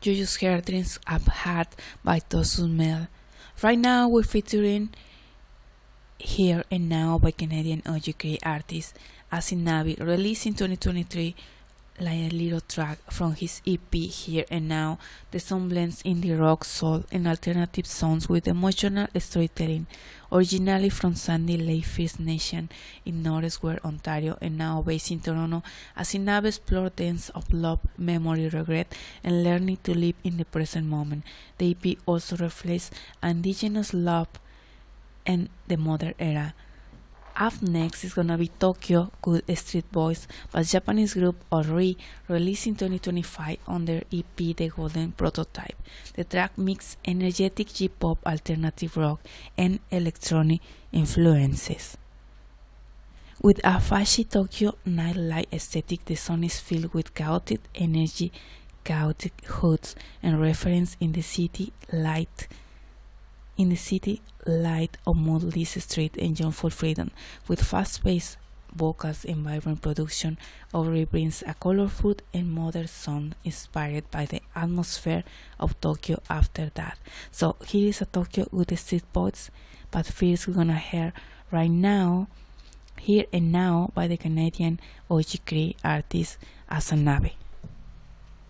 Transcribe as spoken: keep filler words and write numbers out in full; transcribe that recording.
You just heard Dreams I've Had by Tosus Mel. Right now we're featuring Here and Now by Canadian Ojikri artist Asinabi, released in twenty twenty-three, like a little track from his E P Here and Now. The song blends indie rock, soul, and alternative sounds with emotional storytelling. Originally from Sandy Lake First Nation in Northwest Ontario and now based in Toronto, Asinabi explored themes of love, memory, regret, and learning to live in the present moment. The E P also reflects Indigenous love and the modern era. Up next is gonna be Tokyo Good Street Boys by Japanese group Ori, released in twenty twenty-five on their E P The Golden Prototype. The track mixes energetic J-pop, alternative rock, and electronic influences. With a flashy Tokyo nightlife aesthetic, the song is filled with chaotic energy, chaotic hoods, and reference in the city light in the city light of moodless street and joyful freedom. With fast-paced vocals and vibrant production, Ori brings a colorful and modern sound inspired by the atmosphere of Tokyo after that. So here is a Tokyo with the Street Boys, but first we're gonna hear right now, Here and Now by the Canadian Ojikri artist Asanabe.